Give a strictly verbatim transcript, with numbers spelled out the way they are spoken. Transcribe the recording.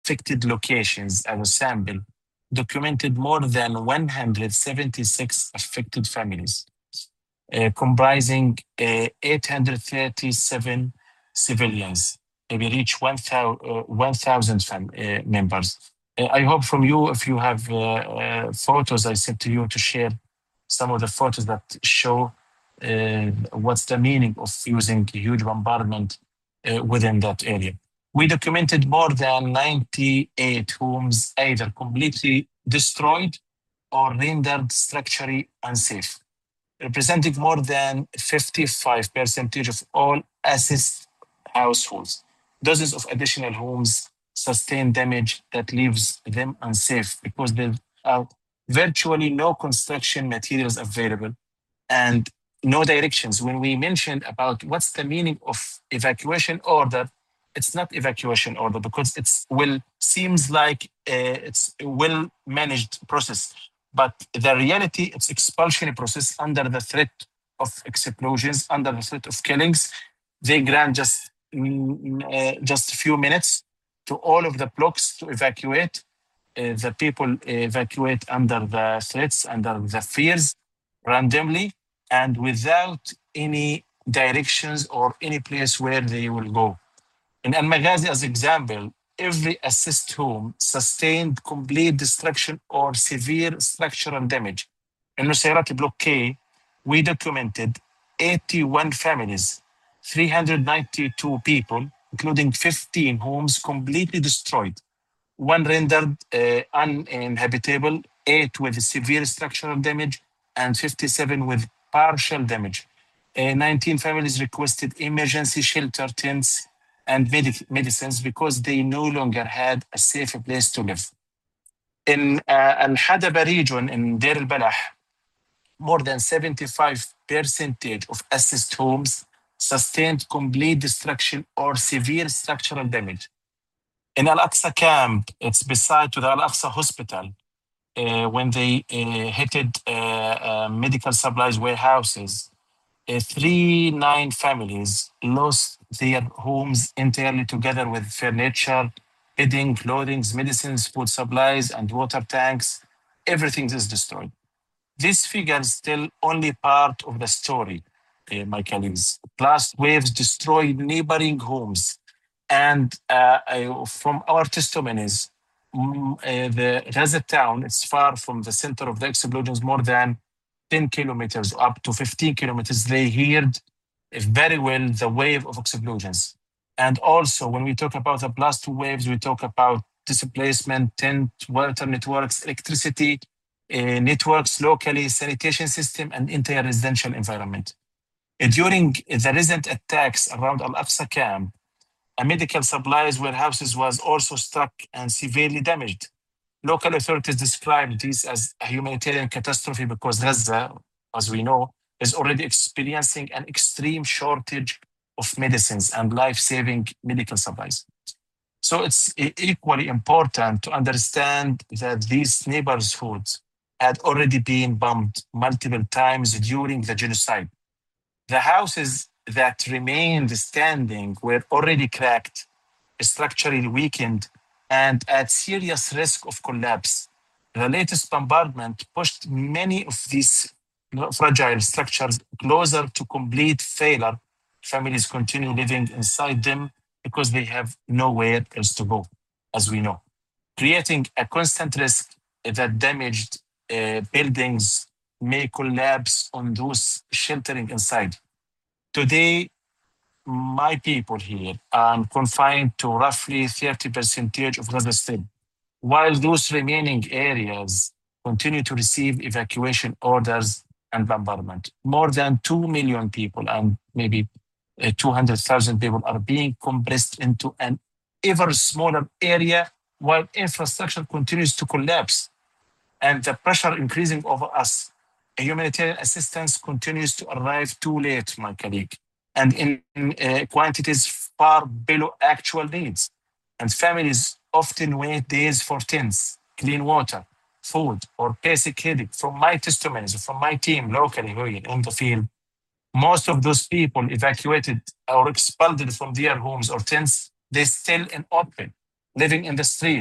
affected locations as a sample documented more than one hundred seventy-six affected families, uh, comprising uh, eight hundred thirty-seven civilians. Maybe reach one thousand fam- uh, members. Uh, I hope from you, if you have uh, uh, photos I sent to you to share some of the photos that show uh, what's the meaning of using huge bombardment uh, within that area. We documented more than ninety-eight homes either completely destroyed or rendered structurally unsafe, representing more than fifty-five percent of all assessed households. Dozens of additional homes sustain damage that leaves them unsafe because there are virtually no construction materials available and no directions. When we mentioned about what's the meaning of evacuation order, it's not evacuation order because it's well seems like uh, it's a well managed process, but the reality it's expulsion process under the threat of explosions, under the threat of killings. They grant just mm, uh, just a few minutes to all of the blocks to evacuate. Uh, the people evacuate under the threats, under the fears, randomly and without any directions or any place where they will go. In Al Maghazi, as example, every assist home sustained complete destruction or severe structural damage. In Nusayrat Block K, we documented eighty-one families, three hundred ninety-two people, including fifteen homes completely destroyed, one rendered uh, uninhabitable, eight with severe structural damage, and fifty-seven with partial damage. Uh, nineteen families requested emergency shelter tents and medic- medicines because they no longer had a safe place to live. In uh, Al Hadaba region in Deir al Balah, more than seventy-five percent of assessed homes sustained complete destruction or severe structural damage. In Al Aqsa camp, it's beside to the Al Aqsa hospital. Uh, when they uh, hit uh, uh, medical supplies warehouses, uh, three nine families lost their homes entirely together with furniture, bedding, clothing, medicines, food supplies, and water tanks. Everything is destroyed. This figure is still only part of the story, uh, my colleagues. Blast waves destroyed neighboring homes. And uh, I, from our testimonies, mm, uh, the Gaza town is far from the center of the explosions, more than ten kilometers, up to fifteen kilometers. They heard very well the wave of explosions. And also, when we talk about the blast waves, we talk about displacement, tent, water networks, electricity, uh, networks locally, sanitation system, and entire residential environment. Uh, During the recent attacks around Al Aqsa camp, a medical supplies warehouses was also struck and severely damaged. Local authorities described this as a humanitarian catastrophe because Gaza, as we know, is already experiencing an extreme shortage of medicines and life-saving medical supplies. So it's e- equally important to understand that these neighborhoods had already been bombed multiple times during the genocide. The houses that remained standing were already cracked, structurally weakened, and at serious risk of collapse. The latest bombardment pushed many of these fragile structures closer to complete failure. Families continue living inside them because they have nowhere else to go, as we know, creating a constant risk that damaged uh, buildings may collapse on those sheltering inside. Today, my people here are confined to roughly thirty percent of Gaza Strip, while those remaining areas continue to receive evacuation orders and bombardment. More than two million people and maybe uh, two hundred thousand people are being compressed into an ever smaller area while infrastructure continues to collapse and the pressure increasing over us. Humanitarian assistance continues to arrive too late, my colleague, and in uh, quantities far below actual needs. And families often wait days for tents, clean water, food, or basic headache. From my testimonies, from my team locally here in the field, most of those people evacuated or expelled from their homes or tents, they're still in open. living in the street.